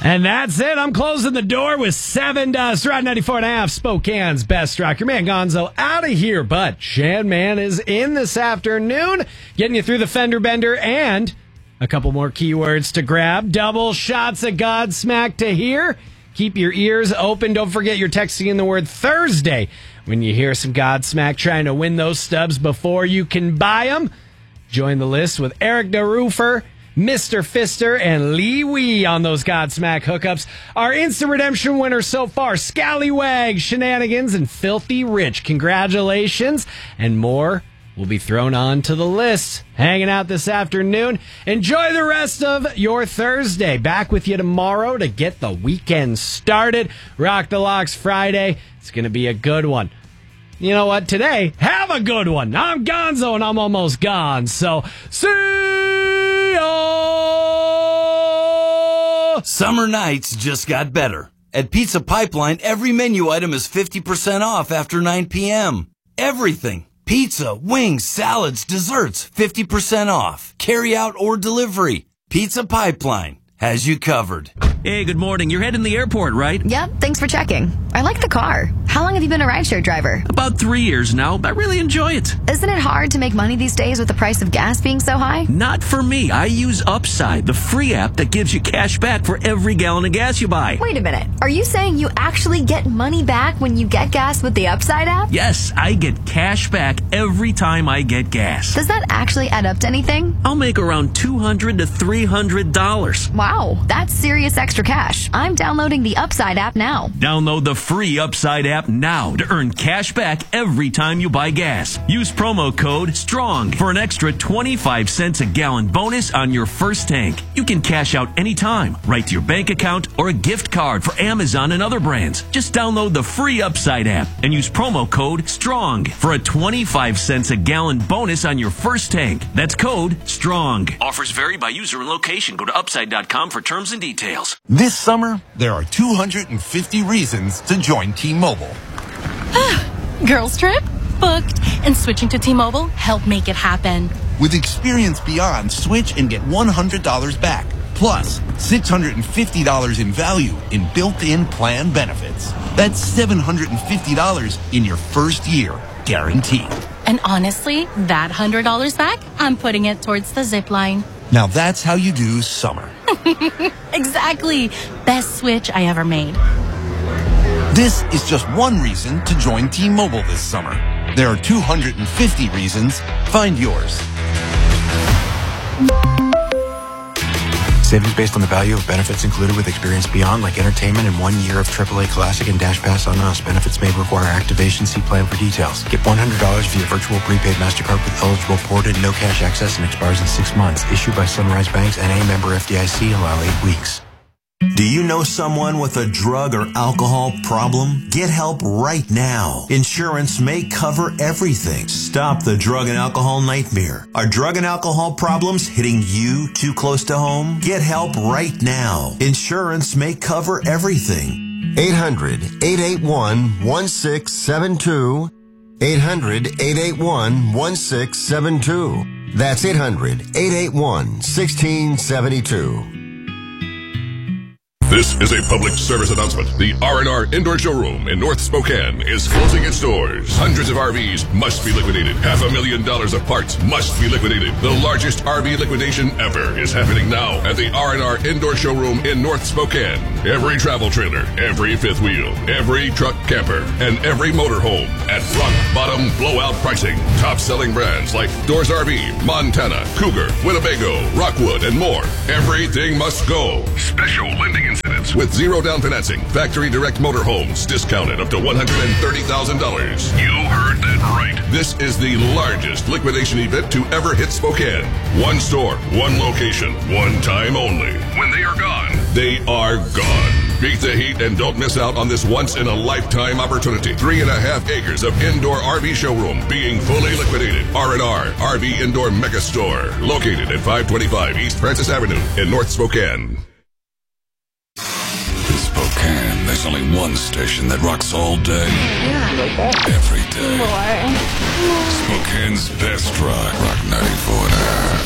And that's it. I'm closing the door with 7 Dust. Rod 94.5, Spokane's best rock. Your man Gonzo out of here, but Shan Man is in this afternoon, getting you through the fender bender and a couple more keywords to grab. Double shots of Godsmack to hear. Keep your ears open. Don't forget you're texting in the word Thursday when you hear some Godsmack, trying to win those stubs before you can buy them. Join the list with Eric DeRoofer, Mr. Fister, and Lee Wee on those Godsmack hookups. Our instant redemption winners so far, Scallywag, Shenanigans, and Filthy Rich. Congratulations, and more will be thrown on to the list. Hanging out this afternoon. Enjoy the rest of your Thursday. Back with you tomorrow to get the weekend started. Rock the Locks Friday. It's going to be a good one. You know what? Today, have a good one. I'm Gonzo, and I'm almost gone. So, see ya! Summer nights just got better. At Pizza Pipeline, every menu item is 50% off after 9 p.m. Everything. Pizza, wings, salads, desserts, 50% off. Carry out or delivery. Pizza Pipeline has you covered. Hey, good morning. You're heading to the airport, right? Yep, thanks for checking. I like the car. How long have you been a rideshare driver? About 3 years now. I really enjoy it. Isn't it hard to make money these days with the price of gas being so high? Not for me. I use Upside, the free app that gives you cash back for every gallon of gas you buy. Wait a minute. Are you saying you actually get money back when you get gas with the Upside app? Yes, I get cash back every time I get gas. Does that actually add up to anything? I'll make around $200 to $300. Wow, that's serious extra cash. I'm downloading the Upside app now. Download the free Upside app now to earn cash back every time you buy gas. Use promo code STRONG for an extra 25 cents a gallon bonus on your first tank. You can cash out anytime, right to your bank account or a gift card for Amazon and other brands. Just download the free Upside app and use promo code STRONG for a 25 cents a gallon bonus on your first tank. That's code STRONG. Offers vary by user and location. Go to upside.com for terms and details. This summer, there are 250 reasons to join T-Mobile. Girls trip? Booked. And switching to T-Mobile helped make it happen. With Experience Beyond, switch and get $100 back. Plus, $650 in value in built-in plan benefits. That's $750 in your first year, guaranteed. And honestly, that $100 back, I'm putting it towards the zip line. Now that's how you do summer. Exactly. Best switch I ever made. This is just one reason to join T-Mobile this summer. There are 250 reasons. Find yours. Savings based on the value of benefits included with Experience Beyond, like entertainment and 1 year of AAA Classic and Dash Pass on us. Benefits may require activation. See plan for details. Get $100 via virtual prepaid MasterCard with eligible ported, no cash access, and expires in 6 months. Issued by Sunrise Banks, N.A. member FDIC. Allow 8 weeks. Do you know someone with a drug or alcohol problem? Get help right now. Insurance may cover everything. Stop the drug and alcohol nightmare. Are drug and alcohol problems hitting you too close to home? Get help right now. Insurance may cover everything. 800-881-1672. 800-881-1672. That's 800-881-1672. This is a public service announcement. The R&R Indoor Showroom in North Spokane is closing its doors. Hundreds of RVs must be liquidated. $500,000 of parts must be liquidated. The largest RV liquidation ever is happening now at the R&R Indoor Showroom in North Spokane. Every travel trailer, every fifth wheel, every truck camper, and every motorhome at rock bottom blowout pricing. Top selling brands like Doors RV, Montana, Cougar, Winnebago, Rockwood, and more. Everything must go. Special lending incentives with zero down financing. Factory direct motorhomes discounted up to $130,000. You heard that right. This is the largest liquidation event to ever hit Spokane. One store, one location, one time only. When they are gone, they are gone. Beat the heat and don't miss out on this once-in-a-lifetime opportunity. 3.5 acres of indoor RV showroom being fully liquidated. R&R RV Indoor Mega Store, located at 525 East Francis Avenue in North Spokane. In Spokane, there's only one station that rocks all day. Every day. More. Spokane's best rock, Rock 94.5.